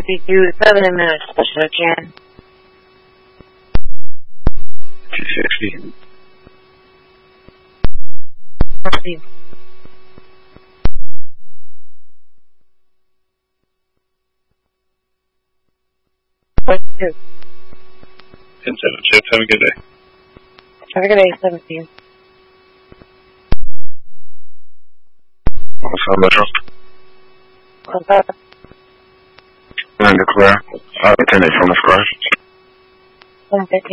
52, 7 minutes, special again. 260. Copy. What two? 10-7, Chip. Have a good day. Have a good day, 17. What's up, Metro? What's up? And declare. Attendance from the square. 115.